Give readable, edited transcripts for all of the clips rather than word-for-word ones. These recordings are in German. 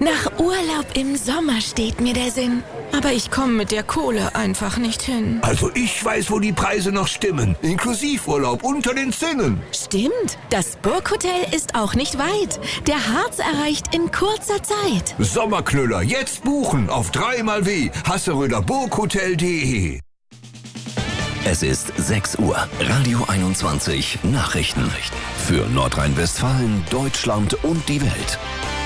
Nach Urlaub im Sommer steht mir der Sinn. Aber ich komme mit der Kohle einfach nicht hin. Also ich weiß, wo die Preise noch stimmen. Inklusivurlaub unter den Zinnen. Stimmt, das Burghotel ist auch nicht weit. Der Harz erreicht in kurzer Zeit. Sommerknüller, jetzt buchen auf 3xW hasseröderburghotel.de. Es ist 6 Uhr. Radio 21 Nachrichten. Für Nordrhein-Westfalen, Deutschland und die Welt.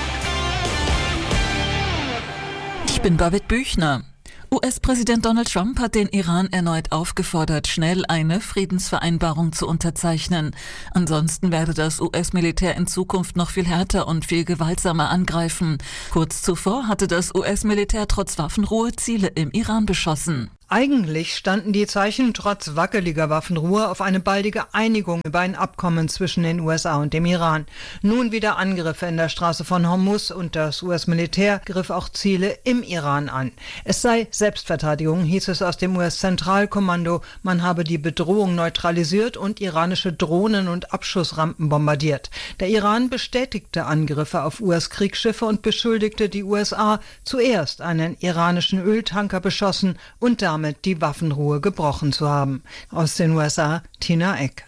Ich bin Babette Büchner. US-Präsident Donald Trump hat den Iran erneut aufgefordert, schnell eine Friedensvereinbarung zu unterzeichnen. Ansonsten werde das US-Militär in Zukunft noch viel härter und viel gewaltsamer angreifen. Kurz zuvor hatte das US-Militär trotz Waffenruhe Ziele im Iran beschossen. Eigentlich standen die Zeichen trotz wackeliger Waffenruhe auf eine baldige Einigung über ein Abkommen zwischen den USA und dem Iran. Nun wieder Angriffe in der Straße von Hormuz und das US-Militär griff auch Ziele im Iran an. Es sei Selbstverteidigung, hieß es aus dem US-Zentralkommando. Man habe die Bedrohung neutralisiert und iranische Drohnen und Abschussrampen bombardiert. Der Iran bestätigte Angriffe auf US-Kriegsschiffe und beschuldigte die USA, zuerst einen iranischen Öltanker beschossen und damit die Waffenruhe gebrochen zu haben. Aus den USA, Tina Eck.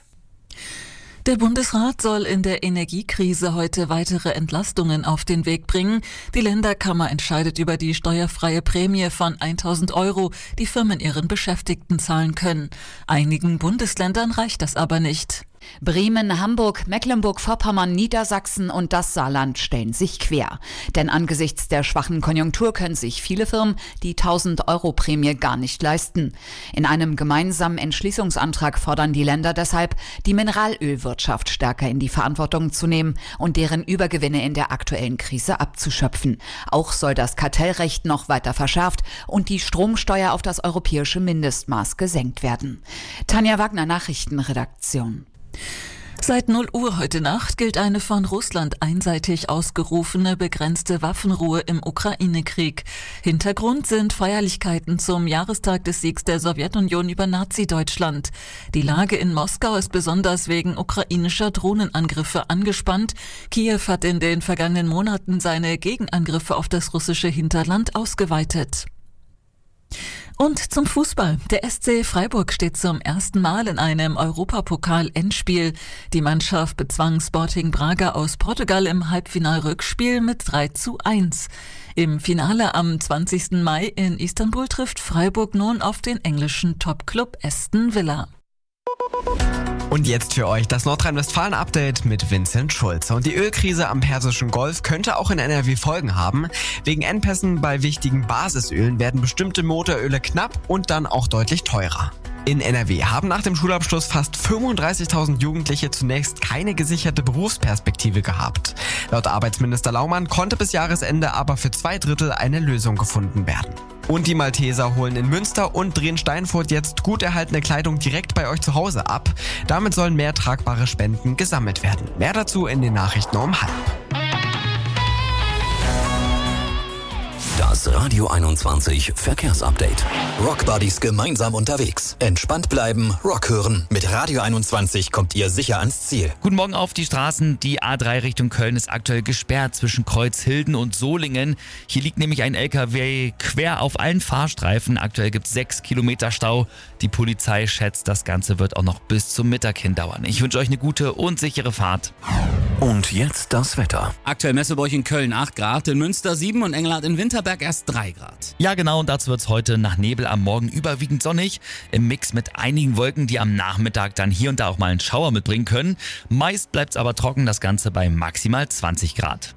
Der Bundesrat soll in der Energiekrise heute weitere Entlastungen auf den Weg bringen. Die Länderkammer entscheidet über die steuerfreie Prämie von 1.000 €, die Firmen ihren Beschäftigten zahlen können. Einigen Bundesländern reicht das aber nicht. Bremen, Hamburg, Mecklenburg-Vorpommern, Niedersachsen und das Saarland stellen sich quer. Denn angesichts der schwachen Konjunktur können sich viele Firmen die 1.000-€ Prämie gar nicht leisten. In einem gemeinsamen Entschließungsantrag fordern die Länder deshalb, die Mineralölwirtschaft stärker in die Verantwortung zu nehmen und deren Übergewinne in der aktuellen Krise abzuschöpfen. Auch soll das Kartellrecht noch weiter verschärft und die Stromsteuer auf das europäische Mindestmaß gesenkt werden. Tanja Wagner, Nachrichtenredaktion. Seit 0 Uhr heute Nacht gilt eine von Russland einseitig ausgerufene begrenzte Waffenruhe im Ukraine-Krieg. Hintergrund sind Feierlichkeiten zum Jahrestag des Siegs der Sowjetunion über Nazi-Deutschland. Die Lage in Moskau ist besonders wegen ukrainischer Drohnenangriffe angespannt. Kiew hat in den vergangenen Monaten seine Gegenangriffe auf das russische Hinterland ausgeweitet. Und zum Fußball. Der SC Freiburg steht zum ersten Mal in einem Europapokal-Endspiel. Die Mannschaft bezwang Sporting Braga aus Portugal im Halbfinal-Rückspiel mit 3:1. Im Finale am 20. Mai in Istanbul trifft Freiburg nun auf den englischen Topclub Aston Villa. Und jetzt für euch das Nordrhein-Westfalen-Update mit Vincent Schulze. Und die Ölkrise am Persischen Golf könnte auch in NRW Folgen haben. Wegen Engpässen bei wichtigen Basisölen werden bestimmte Motoröle knapp und dann auch deutlich teurer. In NRW haben nach dem Schulabschluss fast 35.000 Jugendliche zunächst keine gesicherte Berufsperspektive gehabt. Laut Arbeitsminister Laumann konnte bis Jahresende aber für 2/3 eine Lösung gefunden werden. Und die Malteser holen in Münster und Drehn-Steinfurt jetzt gut erhaltene Kleidung direkt bei euch zu Hause ab. Damit sollen mehr tragbare Spenden gesammelt werden. Mehr dazu in den Nachrichten um 12:30. Das Radio 21 Verkehrsupdate. Rockbuddies gemeinsam unterwegs. Entspannt bleiben, Rock hören. Mit Radio 21 kommt ihr sicher ans Ziel. Guten Morgen auf die Straßen. Die A3 Richtung Köln ist aktuell gesperrt zwischen Kreuzhilden und Solingen. Hier liegt nämlich ein LKW quer auf allen Fahrstreifen. Aktuell gibt es 6 Kilometer Stau. Die Polizei schätzt, das Ganze wird auch noch bis zum Mittag hin dauern. Ich wünsche euch eine gute und sichere Fahrt. Und jetzt das Wetter. Aktuell Messeburg in Köln 8 Grad, in Münster 7 und Engelhardt in Winterberg erst 3 Grad. Ja genau, und dazu wird es heute nach Nebel am Morgen überwiegend sonnig. Im Mix mit einigen Wolken, die am Nachmittag dann hier und da auch mal einen Schauer mitbringen können. Meist bleibt es aber trocken, das Ganze bei maximal 20 Grad.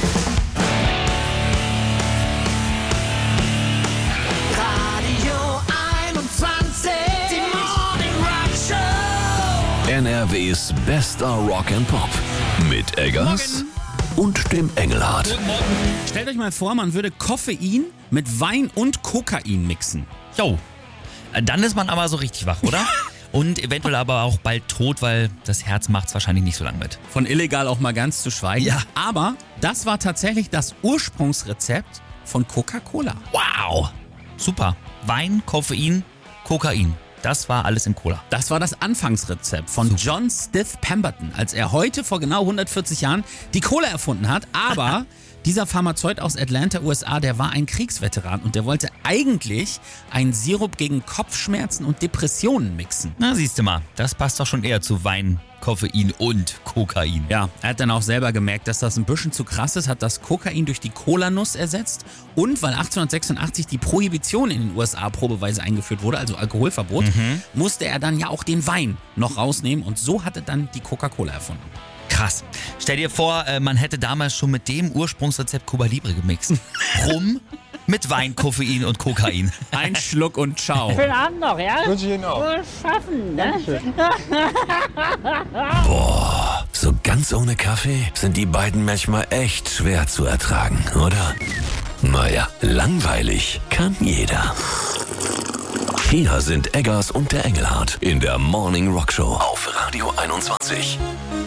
Radio 21, die Morning Rock Show. NRWs bester Rock and Pop. Mit Eggers und dem Engelhardt. Guten Morgen. Stellt euch mal vor, man würde Koffein mit Wein und Kokain mixen. Jo, dann ist man aber so richtig wach, oder? Und eventuell aber auch bald tot, weil das Herz macht es wahrscheinlich nicht so lange mit. Von illegal auch mal ganz zu schweigen. Ja. Aber das war tatsächlich das Ursprungsrezept von Coca-Cola. Wow, super. Wein, Koffein, Kokain. Das war alles in Cola. Das war das Anfangsrezept von John Stith Pemberton, als er heute vor genau 140 Jahren die Cola erfunden hat. Aber Dieser Pharmazeut aus Atlanta, USA, der war ein Kriegsveteran und der wollte eigentlich einen Sirup gegen Kopfschmerzen und Depressionen mixen. Na, siehst du mal, das passt doch schon eher zu Wein, Koffein und Kokain. Ja, er hat dann auch selber gemerkt, dass das ein bisschen zu krass ist, hat das Kokain durch die Kolanuss ersetzt und weil 1886 die Prohibition in den USA probeweise eingeführt wurde, also Alkoholverbot, musste er dann ja auch den Wein noch rausnehmen und so hat er dann die Coca-Cola erfunden. Krass. Stell dir vor, man hätte damals schon mit dem Ursprungsrezept Cuba Libre gemixt. Rum mit Wein, Koffein und Kokain. Ein Schluck und ciao. Schönen Abend noch, ja? Wünsche ich Ihnen auch. Wohl schaffen, ne? Boah, so ganz ohne Kaffee sind die beiden manchmal echt schwer zu ertragen, oder? Naja, langweilig kann jeder. Hier sind Eggers und der Engelhardt in der Morning Rock Show auf Radio 21.